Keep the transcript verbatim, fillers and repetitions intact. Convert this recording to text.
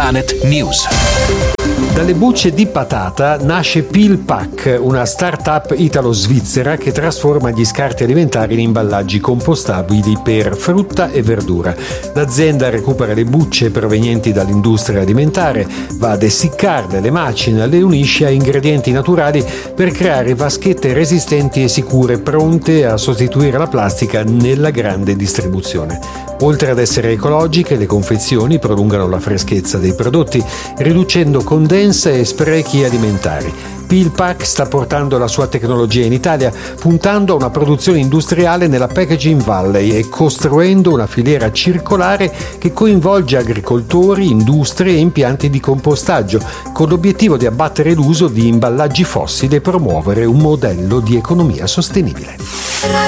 Planet News. Dalle bucce di patata nasce PeelPack, una start-up italo-svizzera che trasforma gli scarti alimentari in imballaggi compostabili per frutta e verdura. L'azienda recupera le bucce provenienti dall'industria alimentare, va ad essiccarle, le macina, le unisce a ingredienti naturali per creare vaschette resistenti e sicure, pronte a sostituire la plastica nella grande distribuzione. Oltre ad essere ecologiche, le confezioni prolungano la freschezza dei prodotti, riducendo condensa e sprechi alimentari. PeelPack sta portando la sua tecnologia in Italia, puntando a una produzione industriale nella Packaging Valley e costruendo una filiera circolare che coinvolge agricoltori, industrie e impianti di compostaggio, con l'obiettivo di abbattere l'uso di imballaggi fossili e promuovere un modello di economia sostenibile.